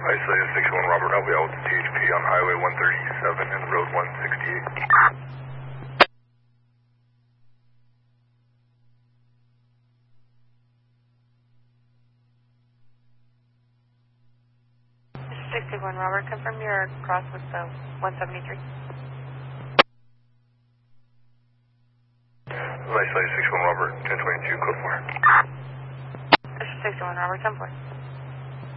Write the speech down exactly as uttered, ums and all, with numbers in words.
Isaiah sixty-one Robert, I'll be out with the T H P on Highway one thirty-seven and Road one sixty-eight. sixty-one Robert, confirm your cross with the one seventy-three. Isaiah sixty-one Robert, ten twenty-two, code four. sixty-one Robert, ten four.